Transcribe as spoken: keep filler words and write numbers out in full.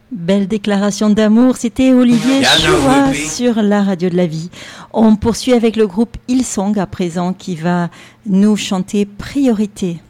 Belle déclaration d'amour, c'était Olivier Choua sur la radio de la vie. On poursuit avec le groupe Hillsong à présent qui va nous chanter Priorité.